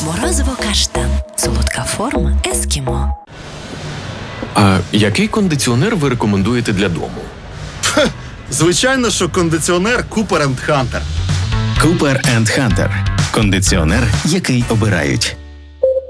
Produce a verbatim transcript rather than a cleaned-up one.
Морозиво каштан. Солодка форма ескімо. А який кондиціонер ви рекомендуєте для дому? Звичайно, що кондиціонер Cooper енд Hunter. Cooper енд Hunter. Кондиціонер, який обирають.